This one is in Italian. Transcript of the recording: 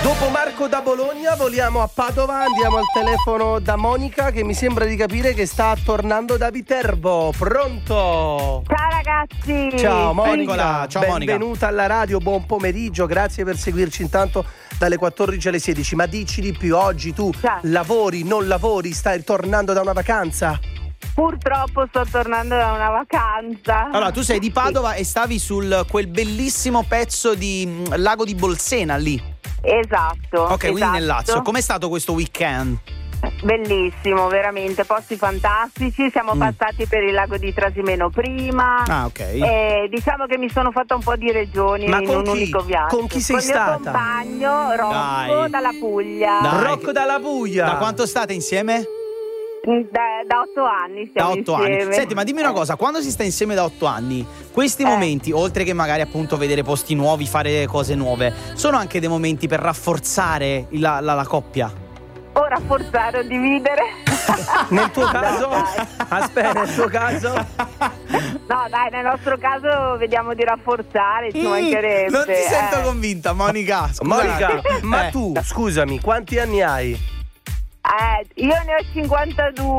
Dopo Marco da Bologna voliamo a Padova, andiamo al telefono da Monica che mi sembra di capire che sta tornando da Viterbo. Pronto? Ciao ragazzi. Ciao Monica. Eccola, ciao Monica. Benvenuta alla radio, buon pomeriggio, grazie per seguirci intanto dalle 14 alle 16. Ma dici di più, oggi tu lavori, non lavori, stai tornando da una vacanza? Purtroppo sto tornando da una vacanza. Allora, tu sei di Padova e stavi sul quel bellissimo pezzo di lago di Bolsena lì. Esatto. Ok, quindi esatto. nel Lazio. Com'è stato questo weekend? Bellissimo, veramente, posti fantastici. Siamo passati per il lago di Trasimeno prima. Ah, ok. E diciamo che mi sono fatta un po' di regioni Ma in con un chi? unico viaggio. Con chi sei stata? Con il mio compagno Rocco Dai. dalla Puglia. Dai. Rocco dalla Puglia. Da quanto state insieme? Da 8 anni Da stiamo 8 insieme. anni. Senti, ma dimmi una cosa, quando si sta insieme da 8 anni, questi momenti, oltre che magari appunto vedere posti nuovi, fare cose nuove, sono anche dei momenti per rafforzare la coppia? O rafforzare o dividere. Nel tuo caso? dai. Aspetta, nel tuo caso? No dai, nel nostro caso vediamo di rafforzare, ci mancherebbe. Non ti sento convinta, Monica. Scusate. Monica, ma tu, scusami, quanti anni hai? Io ne ho 52.